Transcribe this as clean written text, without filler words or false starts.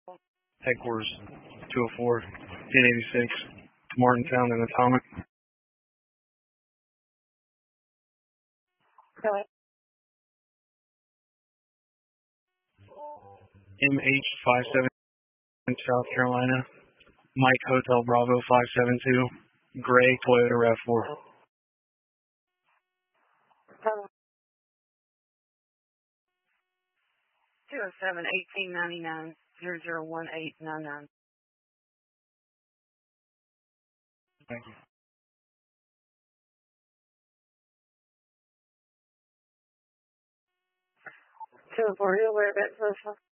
Headquarters 204, 1086, Martintown and Atomic. Go ahead. MH57 South Carolina, Mike Hotel Bravo 572, gray Toyota RAV4. 207-1899-001899. Thank you. 204, you're aware of that social?